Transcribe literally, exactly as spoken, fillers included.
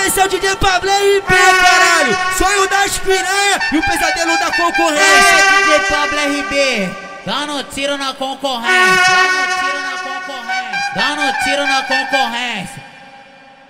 Esse é o D J Pablo R B, caralho. Sonho das piranha e o pesadelo da concorrência. É, D J Pablo R B, dando tiro na concorrência, dando tiro na concorrência, dando tiro na concorrência.